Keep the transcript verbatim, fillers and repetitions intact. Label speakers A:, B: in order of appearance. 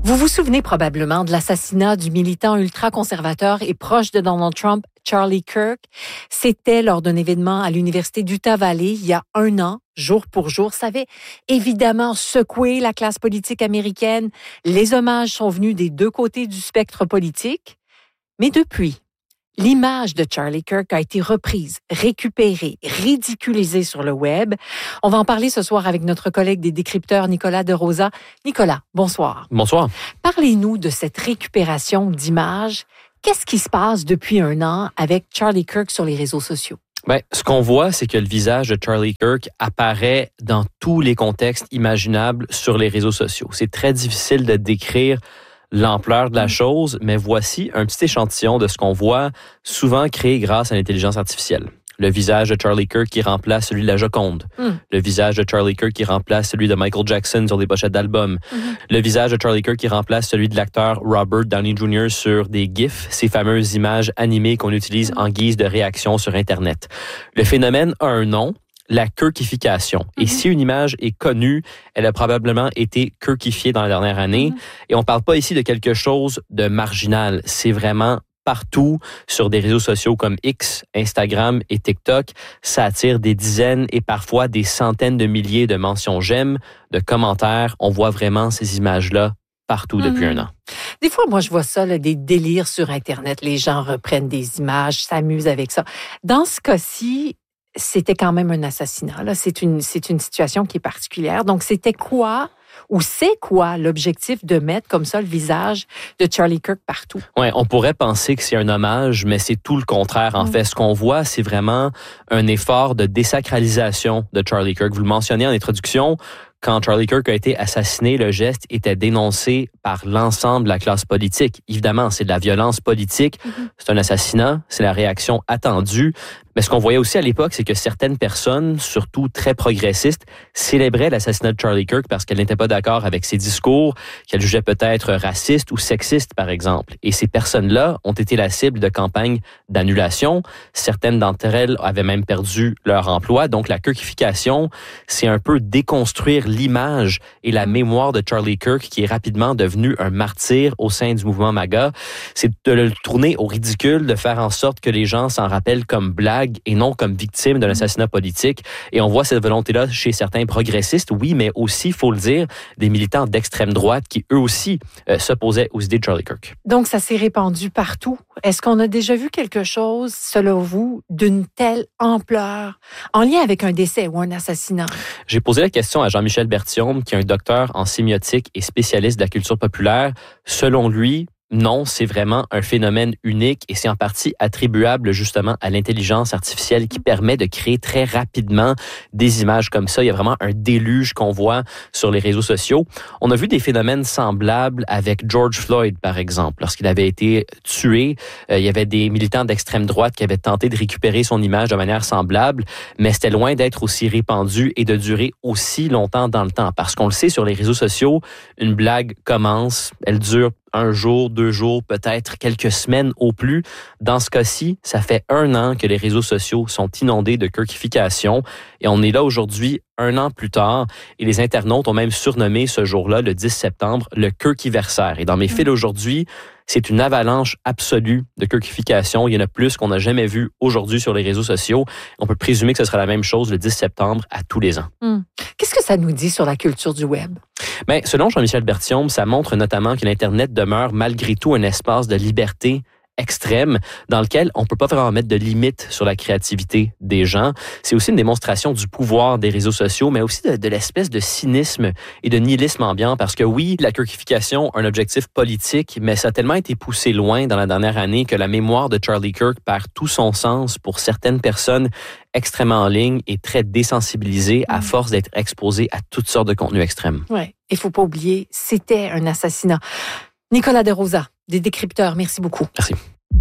A: Vous vous souvenez probablement de l'assassinat du militant ultra-conservateur et proche de Donald Trump, Charlie Kirk. C'était lors d'un événement à l'Université d'Utah Valley il y a un an, jour pour jour. Ça avait évidemment secoué la classe politique américaine. Les hommages sont venus des deux côtés du spectre politique. Mais depuis, l'image de Charlie Kirk a été reprise, récupérée, ridiculisée sur le web. On va en parler ce soir avec notre collègue des décrypteurs, Nicolas De Rosa. Nicolas, bonsoir.
B: Bonsoir.
A: Parlez-nous de cette récupération d'images. Qu'est-ce qui se passe depuis un an avec Charlie Kirk sur les réseaux sociaux?
B: Ben, ce qu'on voit, c'est que le visage de Charlie Kirk apparaît dans tous les contextes imaginables sur les réseaux sociaux. C'est très difficile de décrire l'ampleur de la chose, mais voici un petit échantillon de ce qu'on voit souvent créé grâce à l'intelligence artificielle. Le visage de Charlie Kirk qui remplace celui de la Joconde. Mm. Le visage de Charlie Kirk qui remplace celui de Michael Jackson sur des pochettes d'albums. Mm-hmm. Le visage de Charlie Kirk qui remplace celui de l'acteur Robert Downey junior sur des GIFs, ces fameuses images animées qu'on utilise mm. en guise de réaction sur Internet. Le phénomène a un nom, la kirkification. Mm-hmm. Et si une image est connue, elle a probablement été kirkifiée dans la dernière année. Mm-hmm. Et on parle pas ici de quelque chose de marginal. C'est vraiment partout sur des réseaux sociaux comme X, Instagram et TikTok. Ça attire des dizaines et parfois des centaines de milliers de mentions j'aime, de commentaires. On voit vraiment ces images-là partout mm-hmm. depuis un an.
A: Des fois, moi, je vois ça, là, des délires sur Internet. Les gens reprennent des images, s'amusent avec ça. Dans ce cas-ci, c'était quand même un assassinat. Là. C'est une, c'est une situation qui est particulière. Donc, c'était quoi ou c'est quoi l'objectif de mettre comme ça le visage de Charlie Kirk partout?
B: Oui, on pourrait penser que c'est un hommage, mais c'est tout le contraire. En mmh. fait, ce qu'on voit, c'est vraiment un effort de désacralisation de Charlie Kirk. Vous le mentionnez en introduction. Quand Charlie Kirk a été assassiné, le geste était dénoncé par l'ensemble de la classe politique. Évidemment, c'est de la violence politique, mm-hmm. c'est un assassinat, c'est la réaction attendue. Mais ce qu'on voyait aussi à l'époque, c'est que certaines personnes, surtout très progressistes, célébraient l'assassinat de Charlie Kirk parce qu'elles n'étaient pas d'accord avec ses discours, qu'elles jugeaient peut-être racistes ou sexistes, par exemple. Et ces personnes-là ont été la cible de campagnes d'annulation. Certaines d'entre elles avaient même perdu leur emploi. Donc, la kirkification, c'est un peu déconstruire l'image et la mémoire de Charlie Kirk, qui est rapidement devenu un martyr au sein du mouvement MAGA. C'est de le tourner au ridicule, de faire en sorte que les gens s'en rappellent comme blague et non comme victime d'un assassinat politique. Et on voit cette volonté-là chez certains progressistes, oui, mais aussi, il faut le dire, des militants d'extrême droite qui, eux aussi, euh, s'opposaient aux idées de Charlie Kirk.
A: Donc, ça s'est répandu partout. Est-ce qu'on a déjà vu quelque chose, selon vous, d'une telle ampleur, en lien avec un décès ou un assassinat?
B: J'ai posé la question à Jean-Michel Berthiaume, qui est un docteur en sémiotique et spécialiste de la culture populaire. Selon lui, non, c'est vraiment un phénomène unique et c'est en partie attribuable justement à l'intelligence artificielle qui permet de créer très rapidement des images comme ça. Il y a vraiment un déluge qu'on voit sur les réseaux sociaux. On a vu des phénomènes semblables avec George Floyd, par exemple. Lorsqu'il avait été tué, euh, il y avait des militants d'extrême droite qui avaient tenté de récupérer son image de manière semblable, mais c'était loin d'être aussi répandu et de durer aussi longtemps dans le temps. Parce qu'on le sait, sur les réseaux sociaux, une blague commence, elle dure un jour, deux jours, peut-être quelques semaines au plus. Dans ce cas-ci, ça fait un an que les réseaux sociaux sont inondés de kirkification et on est là aujourd'hui, un an plus tard, et les internautes ont même surnommé ce jour-là, le dix septembre, le Kirkiversaire. Et dans mes fils aujourd'hui, c'est une avalanche absolue de kirkification. Il y en a plus qu'on n'a jamais vu aujourd'hui sur les réseaux sociaux. On peut présumer que ce sera la même chose le dix septembre à tous les ans.
A: Hum. Qu'est-ce que ça nous dit sur la culture du web?
B: Bien, selon Jean-Michel Berthiaume, ça montre notamment que l'Internet demeure malgré tout un espace de liberté extrême dans lequel on peut pas vraiment mettre de limites sur la créativité des gens. C'est aussi une démonstration du pouvoir des réseaux sociaux, mais aussi de, de l'espèce de cynisme et de nihilisme ambiant, parce que oui, la kirkification a un objectif politique, mais ça a tellement été poussé loin dans la dernière année que la mémoire de Charlie Kirk perd tout son sens pour certaines personnes extrêmement en ligne et très désensibilisées à force d'être exposées à toutes sortes de contenus extrêmes.
A: Oui, il faut pas oublier, c'était un assassinat. Nicolas De Rosa, des décrypteurs, merci beaucoup.
B: Merci.